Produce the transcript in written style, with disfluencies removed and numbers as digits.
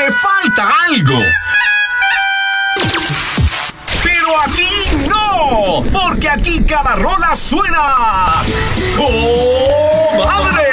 le falta algo. Pero aquí no, porque aquí cada rola suena ¡oh, madre!